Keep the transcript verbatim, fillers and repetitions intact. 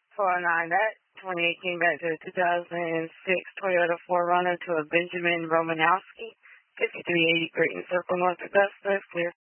four oh nine, that twenty eighteen back to the two thousand six Toyota four runner to a Benjamin Romanowski, fifty-three eighty Brighton Circle, North Augusta, clear.